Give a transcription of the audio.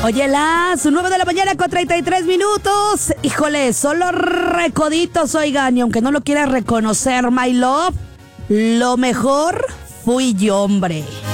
Oye, las 9 de la mañana con 33 minutos. Híjole, son los recoditos, oigan, y aunque no lo quieras reconocer, my love, lo mejor fui yo, hombre.